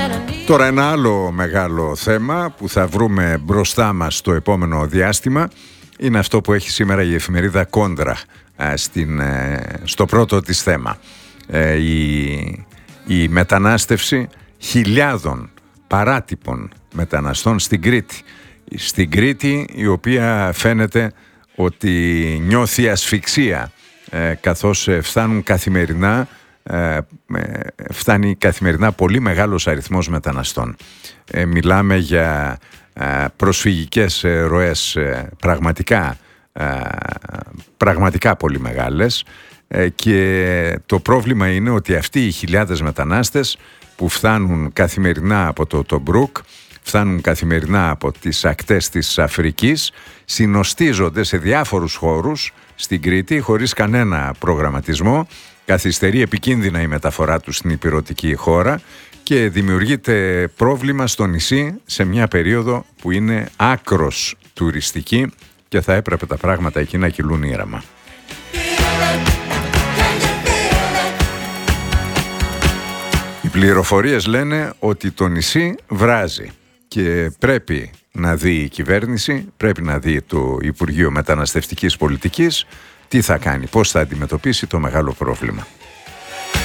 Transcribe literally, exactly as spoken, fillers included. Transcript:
Τώρα ένα άλλο μεγάλο θέμα που θα βρούμε μπροστά μας το επόμενο διάστημα είναι αυτό που έχει σήμερα η εφημερίδα Κόντρα στην, στο πρώτο της θέμα. Η, η μετανάστευση χιλιάδων παράτυπων μεταναστών στην Κρήτη. Στην Κρήτη, η οποία φαίνεται ότι νιώθει ασφυξία καθώς φτάνουν καθημερινά φτάνει καθημερινά πολύ μεγάλος αριθμός μεταναστών. Ε, μιλάμε για ε, προσφυγικές ε, ροές ε, πραγματικά, ε, πραγματικά πολύ μεγάλες ε, και το πρόβλημα είναι ότι αυτοί οι χιλιάδες μετανάστες που φτάνουν καθημερινά από το Τομπρούκ, φτάνουν καθημερινά από τις ακτές της Αφρικής, συνοστίζονται σε διάφορους χώρους στην Κρήτη χωρίς κανένα προγραμματισμό. Καθυστερεί επικίνδυνα η μεταφορά του στην ηπειρωτική χώρα και δημιουργείται πρόβλημα στο νησί σε μια περίοδο που είναι άκρος τουριστική και θα έπρεπε τα πράγματα εκεί να κυλούν ήρεμα. Οι πληροφορίες λένε ότι το νησί βράζει και πρέπει να δει η κυβέρνηση, πρέπει να δει το Υπουργείο Μεταναστευτικής Πολιτικής τι θα κάνει, πώς θα αντιμετωπίσει το μεγάλο πρόβλημα.